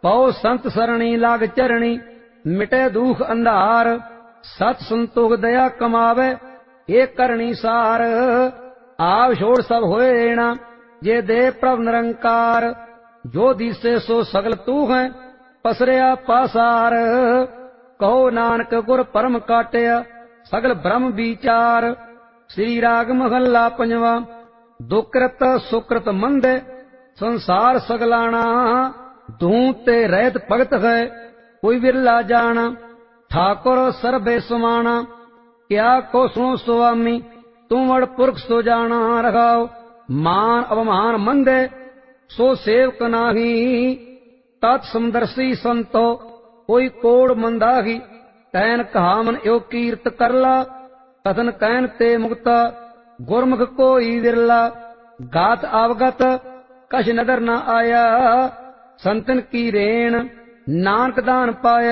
पौ संत सरणी लाग चरणी, मिटे दुख अंधार। सत संतोख दया कमावे, एक करणी सार। आव छोड़ सब होए रेणा, जे दे प्रभ निरंकार। जो दिसे सो सगल तू है, पसरिया पासार। कहो नानक गुर परम काटिया, सगल ब्रह्म विचार। श्री राग महला पंजवा। दुकृत सुकृत मंदे, संसार सगलाना। धूं ते रहत भगत है, कोई विरला जाना। ठाकुर सर्बे समाना, क्या को सुनो स्वामी। तुम वड़ पुरख सो जाना रखाओ। मान अवमान मंदे, सो सेवक नाही। तत्समदर्शी संतो, कोई कोड़ मंदाही। कैन कहामन यो कीर्त करला, कथन कैन ते मुक्ता। गुरमुख कोई विरला, गात अवगत कछ नदर न आया। संतन की रेण नानक दान पाया।